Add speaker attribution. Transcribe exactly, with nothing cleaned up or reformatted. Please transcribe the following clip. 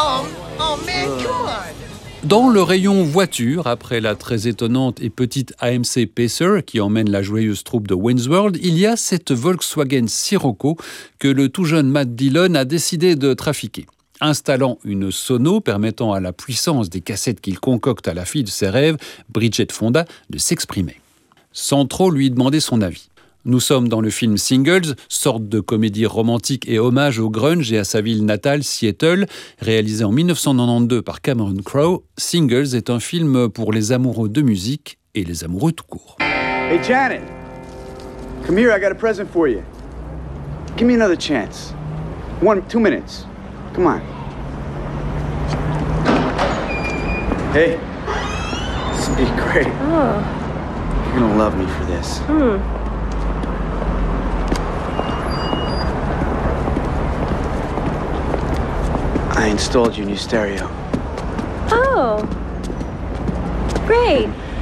Speaker 1: Oh, oh man, come on!
Speaker 2: Dans le rayon voiture, après la très étonnante et petite A M C Pacer qui emmène la joyeuse troupe de Wayne's World, il y a cette Volkswagen Scirocco que le tout jeune Matt Dillon a décidé de trafiquer. Installant une sono permettant à la puissance des cassettes qu'il concocte à la fille de ses rêves, Bridget Fonda, de s'exprimer, sans trop lui demander son avis. Nous sommes dans le film Singles, sorte de comédie romantique et hommage au grunge et à sa ville natale, Seattle, réalisé en dix-neuf cent quatre-vingt-douze par Cameron Crowe. Singles est un film pour les amoureux de musique et les amoureux tout court.
Speaker 3: Hey Janet, come here, I got a present for you. Give me another chance. One, two minutes. Come on. Hey, this will be great.
Speaker 4: Oh.
Speaker 3: You're gonna love me for this.
Speaker 4: Hmm.
Speaker 3: I installed your new stereo.
Speaker 4: Oh. Great.